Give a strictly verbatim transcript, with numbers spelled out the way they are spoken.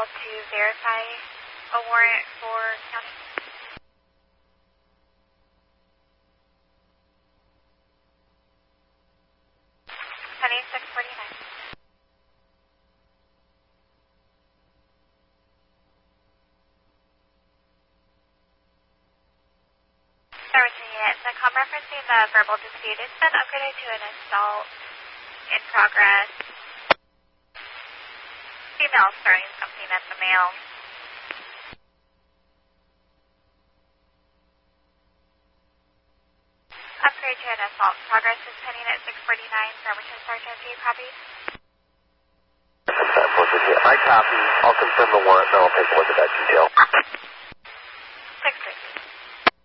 to verify a warrant for county? Penny six forty-nine. The com referencing the verbal dispute has been upgraded to an assault in progress. Female throwing something at the male. Upgrade to an assault in progress is pending at six forty-nine. Affirmative, Sergeant. Do you copy? I copy. I'll confirm the warrant, then I'll take a look at that detail.